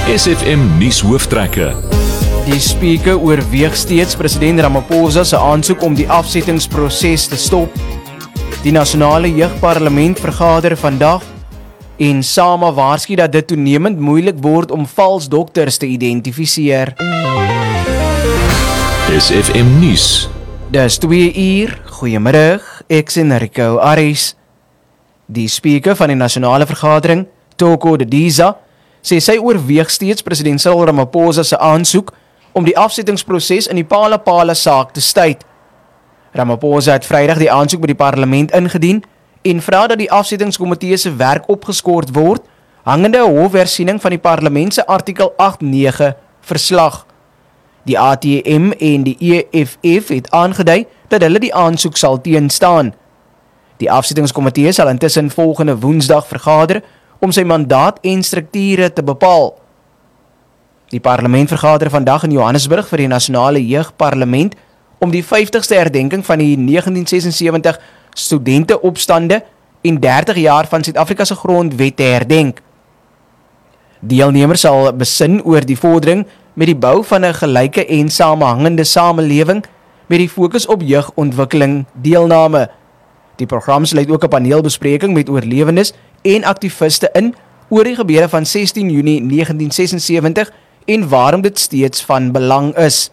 SFM nuus hooftrekke. Die spreker oorweeg steeds president Ramaphosa se aansoek om die afsettingsproses te stop. Die nasionale jeugparlement vergader vandag en SAMA waarsku dat dit toenemend moeilik word om vals dokters te identifiseer. SFM nuus. Dis 2 uur. Goeiemiddag. Ek is Rico Aris. Die spreker van die nasionale vergadering, Toko Didiza, sê sy oorweeg steeds president Cyril Ramaphosa se aansoek om die afsettingsproses in die Phala-Phala saak te staai. Ramaphosa het Vrydag die aansoek by die parlement ingedien en vra dat die afsettingskomitee se werk opgeskort word, hangende 'n hofhersiening van die parlement se artikel 8.9 verslag. Die ATM en die EFF het aangedui dat hulle die aansoek sal teenstaan. Die afsettingskomitee sal intussen volgende Woensdag vergader om sy mandaat en strukture te bepaal. Die parlement vergader vandag in Johannesburg vir die nasionale jeugparlement om die 50ste herdenking van die 1976 studenteopstande en 30 jaar van Suid-Afrika se grondwet te herdenk. Deelnemers sal besin oor die vordering met die bou van 'n gelyke en samehangende samelewing met die fokus op jeugontwikkeling deelname. Die program sluit ook 'n paneelbespreking met oorlewendes en aktiviste in oor die gebeure van 16 Junie 1976 en waarom dit steeds van belang is.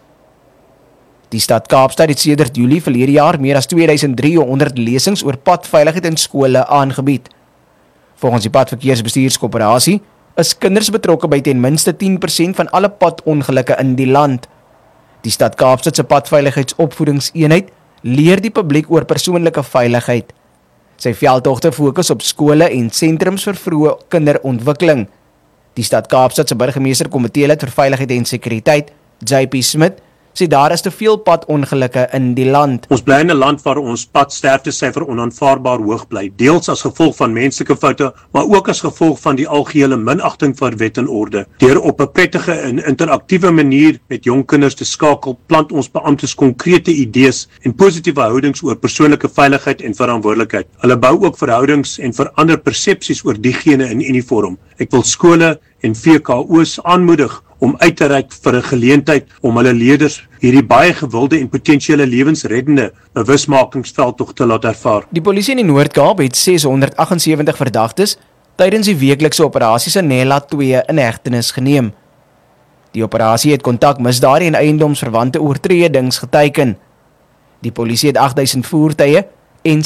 Die stad Kaapstad het sedert Julie verlede jaar meer as 2300 lesings oor padveiligheid in skole aangebied. Volgens die Padverkeersbestuurskoöperasie is kinders betrokke by ten minste 10% van alle padongelukke in die land. Die stad Kaapstad se padveiligheidsopvoedingseenheid leer die publiek oor persoonlike veiligheid. Sy veldtogte fokus op skole en sentrums vir vroeë kinderontwikkeling. Die stad Kaapstad se burgemeester komiteelid vir veiligheid en sekuriteit, JP Smith, sê daar is te veel padongelukke in die land. Ons bly in 'n land waar ons padsterftesyfer onaanvaarbaar hoog bly, deels as gevolg van menslike foute, maar ook as gevolg van die algehele minagting vir wet en orde. Deur op 'n prettige en interaktiewe manier met jong kinders te skakel, plant ons beamptes konkrete idees en positiewe houdings oor persoonlike veiligheid en verantwoordelikheid. Hulle bou ook verhoudings en verander persepsies oor diegene in uniform. Ek wil skole en VKO's aanmoedig om uit te reik vir 'n geleentheid om hulle leerders hierdie baie gewilde en potensiële lewensreddende bewusmakingsveldtog te laat ervaar. Die polisie in die Noord-Kaap het 678 verdagtes tydens die weeklikse operasies in Nella 2 in hegtenis geneem. Die operasie het kontakmisdade en eiendomsverwante oortredings geteiken. Die polisie het 8000 voertuie en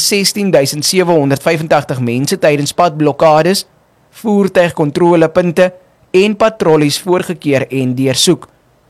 16785 mense tydens padblokkades, voertuigkontrolepunte en patrollies voorgekeer en deursoek.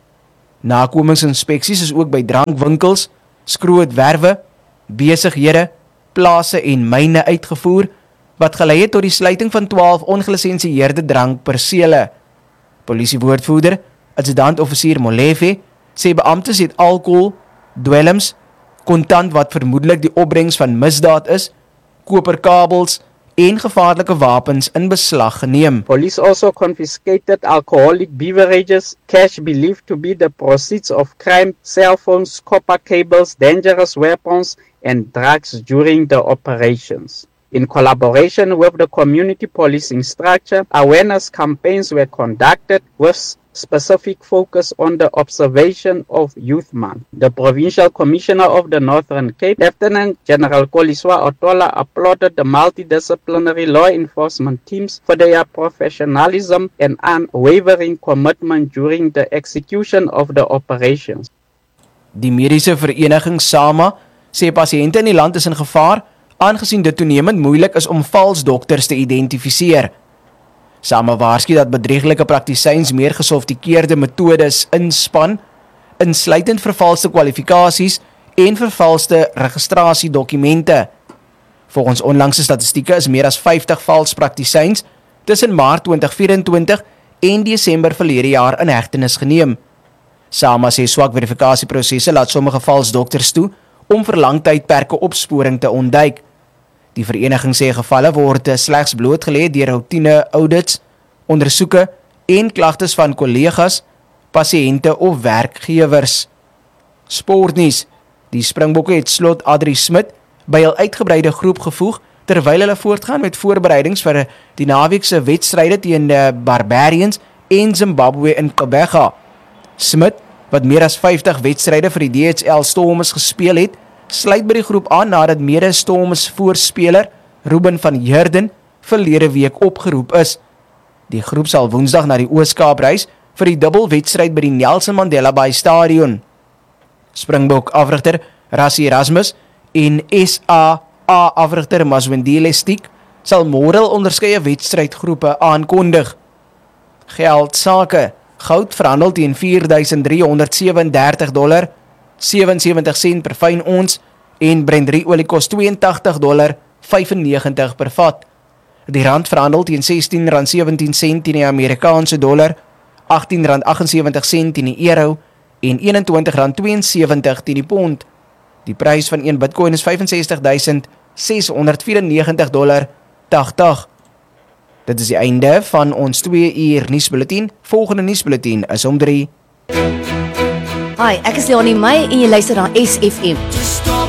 Nakomingsinspeksies is ook by drankwinkels, skrootwerwe, besighede, plase en myne uitgevoer, wat gelei het tot die sluiting van 12 ongelisensieerde drankpersele. Polisiewoordvoerder, adjutant-offisier Molefe, sê beamptes het alkohol, dwelms, kontant wat vermoedelik die opbrengs van misdaad is, koperkabels en gevaarlike wapens in beslag geneem. Police also confiscated alcoholic beverages, cash believed to be the proceeds of crime, cell phones, copper cables, dangerous weapons, and drugs during the operations. In collaboration with the community policing structure, awareness campaigns were conducted with specific focus on the observation of Youth Month. The Provincial Commissioner of the Northern Cape, Lieutenant General Koliswa Otola, applauded the multidisciplinary law enforcement teams for their professionalism and unwavering commitment during the execution of the operations. Die mediese vereniging SAMA sê pasiënte in die land is in gevaar, aangesien dit toenemend moeilik is om vals dokters te identifiseer. SAMA waarsku dat bedrieglike praktisyns meer gesofistikeerde metodes inspan, insluitend vervalste kwalifikasies en vervalste registrasiedokumente. Volgens onlangse statistieke is meer as 50 vals praktisyns tussen Maart 2024 en Desember verlede jaar in hegtenis geneem. SAMA sê swak verifikasieprosesse laat sommige vals dokters toe om vir lang tydperke opsporing te ontduik. Die vereniging sê gevalle word slegs blootgelê deur routine audits, ondersoeke en klagtes van kollegas, pasiënte of werkgewers. Sportnuus. Die Springbokke het slot Adri Smit by hul uitgebreide groep gevoeg terwyl hulle voortgaan met voorbereidings vir die naweekse wedstryde teen die Barbarians en Zimbabwe in Gqeberha. Smit, wat meer as 50 wedstryde vir die DHL Stormers gespeel het, sluit by die groep aan nadat mede Stormers voorspeler Ruben van Heerden verlede week opgeroep is. Die groep sal Woensdag na die Oos-Kaap reis vir die dubbelwedstryd by die Nelson Mandela Bay Stadion. Springbok afrigter Rassie Erasmus en SA afrigter Maswendile Stiek sal môre onderskeie wedstrydgroepe aankondig. Geldsake: goud verhandel teen $4,337, 77 sent per fyn ons, en Brent olie kos $82,95 per vat. Die rand verhandel teen R16,17 teen die Amerikaanse dollar, R18,78 teen die euro en R21,72 teen die pond. Die prys van 1 Bitcoin is $65,694,80. Dit is die einde van ons 2 uur nuusbulletin. Volgende nuusbulletin is om 3. Hi, ek is Leonie May en jy luister na SFM.